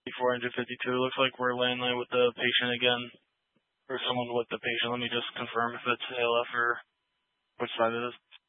452. Looks like we're landing with the patient again, or someone with the patient. Let me just confirm if it's ALF or which side it is.